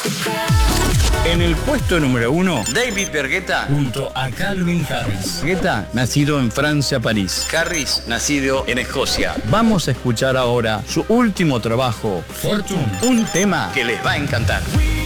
En el puesto número 1, David Guetta junto a Calvin Harris. Guetta, nacido en Francia, París. Harris, nacido en Escocia. Vamos a escuchar ahora su último trabajo, Fortune, un tema que les va a encantar.